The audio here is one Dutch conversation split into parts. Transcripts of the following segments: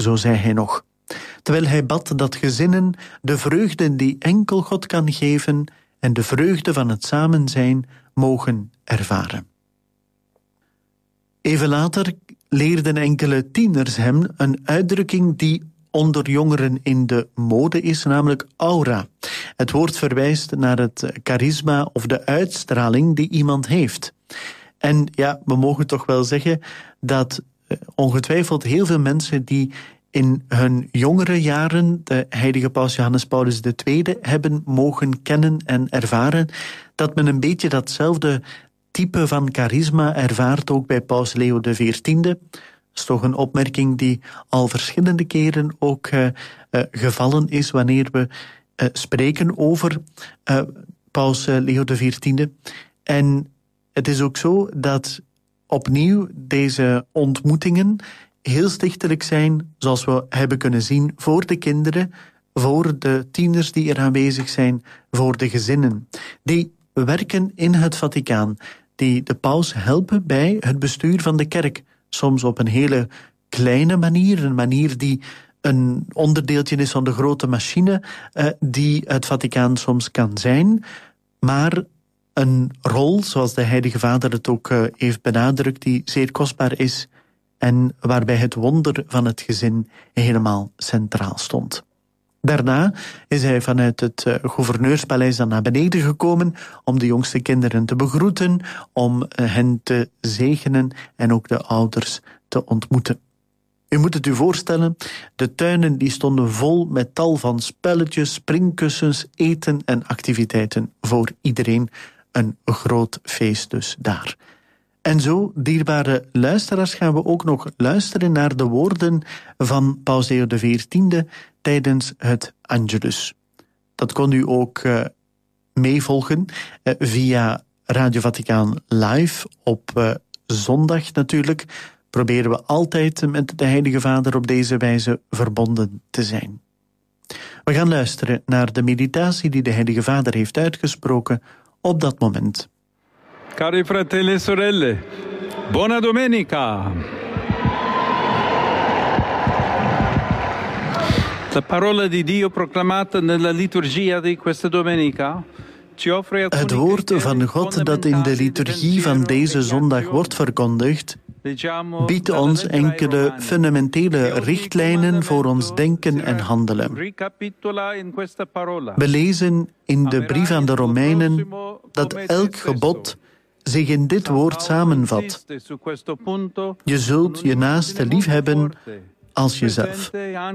zo zei hij nog. Terwijl hij bad dat gezinnen de vreugde die enkel God kan geven en de vreugde van het samen zijn mogen ervaren. Even later leerden enkele tieners hem een uitdrukking die onder jongeren in de mode is, namelijk aura. Het woord verwijst naar het charisma of de uitstraling die iemand heeft. En ja, we mogen toch wel zeggen dat ongetwijfeld heel veel mensen die in hun jongere jaren de heilige paus Johannes Paulus II hebben mogen kennen en ervaren, dat men een beetje datzelfde type van charisma ervaart ook bij paus Leo XIV. Dat is toch een opmerking die al verschillende keren ook gevallen is wanneer we spreken over paus Leo XIV. En het is ook zo dat opnieuw deze ontmoetingen heel stichtelijk zijn, zoals we hebben kunnen zien, voor de kinderen, voor de tieners die er aanwezig zijn, voor de gezinnen. Die werken in het Vaticaan, die de paus helpen bij het bestuur van de kerk. Soms op een hele kleine manier, een manier die een onderdeeltje is van de grote machine die het Vaticaan soms kan zijn, maar een rol, zoals de Heilige Vader het ook heeft benadrukt, die zeer kostbaar is en waarbij het wonder van het gezin helemaal centraal stond. Daarna is hij vanuit het gouverneurspaleis dan naar beneden gekomen om de jongste kinderen te begroeten, om hen te zegenen en ook de ouders te ontmoeten. U moet het u voorstellen, de tuinen die stonden vol met tal van spelletjes, springkussens, eten en activiteiten voor iedereen. Een groot feest dus daar. En zo, dierbare luisteraars, gaan we ook nog luisteren naar de woorden van paus Leo XIV tijdens het Angelus. Dat kon u ook meevolgen via Radio Vaticaan Live op zondag natuurlijk. Proberen we altijd met de Heilige Vader op deze wijze verbonden te zijn. We gaan luisteren naar de meditatie die de Heilige Vader heeft uitgesproken op dat moment. Cari fratelli e sorelle, buona domenica! La parola di Dio proclamata nella liturgia di questa domenica. Het woord van God dat in de liturgie van deze zondag wordt verkondigd, biedt ons enkele fundamentele richtlijnen voor ons denken en handelen. We lezen in de brief aan de Romeinen dat elk gebod zich in dit woord samenvat. Je zult je naaste liefhebben als jezelf.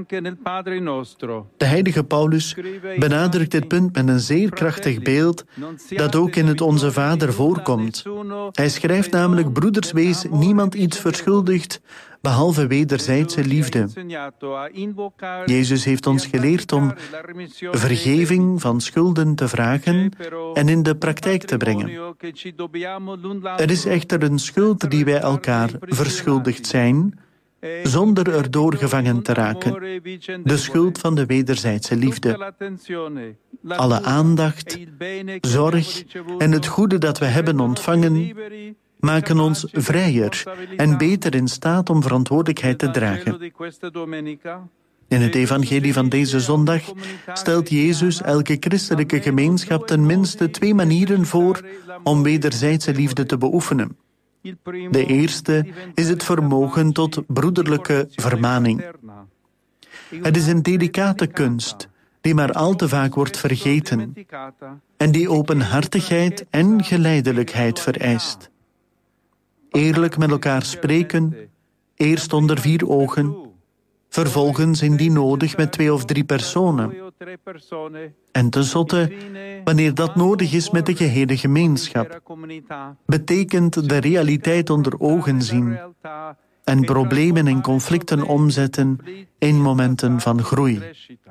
De heilige Paulus benadrukt dit punt met een zeer krachtig beeld dat ook in het Onze Vader voorkomt. Hij schrijft namelijk: broeders, wees niemand iets verschuldigd behalve wederzijdse liefde. Jezus heeft ons geleerd om vergeving van schulden te vragen en in de praktijk te brengen. Er is echter een schuld die wij elkaar verschuldigd zijn, zonder erdoor gevangen te raken. De schuld van de wederzijdse liefde. Alle aandacht, zorg en het goede dat we hebben ontvangen maken ons vrijer en beter in staat om verantwoordelijkheid te dragen. In het evangelie van deze zondag stelt Jezus elke christelijke gemeenschap ten minste 2 manieren voor om wederzijdse liefde te beoefenen. De eerste is het vermogen tot broederlijke vermaning. Het is een delicate kunst die maar al te vaak wordt vergeten en die openhartigheid en geleidelijkheid vereist. Eerlijk met elkaar spreken, eerst onder 4 ogen, vervolgens indien nodig met 2 of 3 personen. En tenslotte, wanneer dat nodig is met de gehele gemeenschap, betekent de realiteit onder ogen zien en problemen en conflicten omzetten in momenten van groei.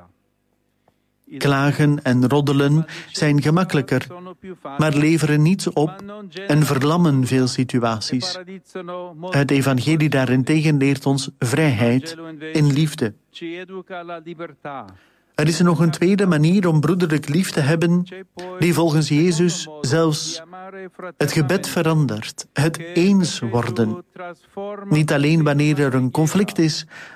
Klagen en roddelen zijn gemakkelijker, maar leveren niets op en verlammen veel situaties. Het evangelie daarentegen leert ons vrijheid in liefde. Er is nog een tweede manier om broederlijk lief te hebben, die volgens Jezus zelfs het gebed verandert, het eens worden. Niet alleen wanneer er een conflict is,